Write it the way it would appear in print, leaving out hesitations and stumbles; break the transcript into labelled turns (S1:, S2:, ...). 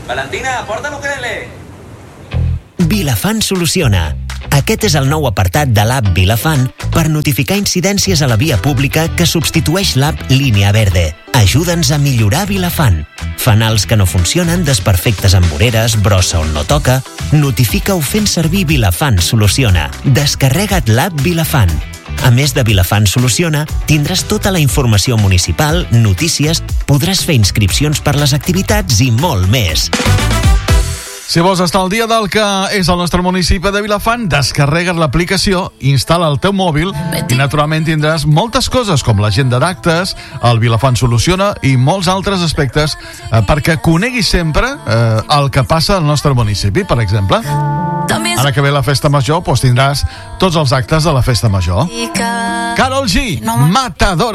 S1: Valentina, porta l'ukelele.
S2: Vilafant soluciona. Aquest és el nou apartat de l'app Vilafant per notificar incidències a la via pública que substitueix l'app Línia Verde. Ajuda'ns a millorar Vilafant. Fanals que no funcionen, desperfectes amb voreres, brossa on no toca... Notifica-ho fent servir Vilafant Soluciona. Descarrega't l'app Vilafant. A més de Vilafant Soluciona, tindràs tota la informació municipal, notícies, podràs fer inscripcions per les activitats i molt més.
S3: Si vols estar al dia del que és el nostre municipi de Vilafant, descarrega't l'aplicació, instal·la el teu mòbil i naturalment tindràs moltes coses com l'agenda d'actes, el Vilafant Soluciona i molts altres aspectes perquè coneguis sempre el que passa al nostre municipi. Per exemple, ara que ve la festa major, doncs tindràs tots els actes de la festa major. Karol G, Matador.